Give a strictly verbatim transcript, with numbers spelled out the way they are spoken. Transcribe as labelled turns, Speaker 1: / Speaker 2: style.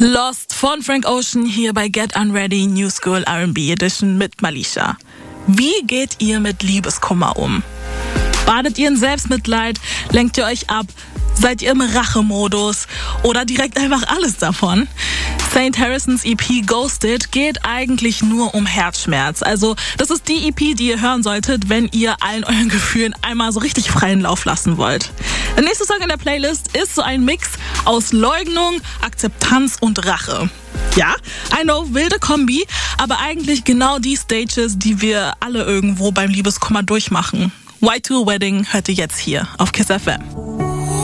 Speaker 1: Lost von Frank Ocean hier bei Get Unready New School R and B Edition mit Malisha. Wie geht ihr mit Liebeskummer um? Badet ihr in Selbstmitleid? Lenkt ihr euch ab? Seid ihr im Rachemodus? Oder direkt einfach alles davon? Saint Harrisons E P Ghosted geht eigentlich nur um Herzschmerz. Also das ist die E P, die ihr hören solltet, wenn ihr allen euren Gefühlen einmal so richtig freien Lauf lassen wollt. Der nächste Song in der Playlist ist so ein Mix aus Leugnung, Akzeptanz und Rache. Ja, I know, wilde Kombi, aber eigentlich genau die Stages, die wir alle irgendwo beim Liebeskummer durchmachen. Y two Wedding hört ihr jetzt hier auf Kiss F M.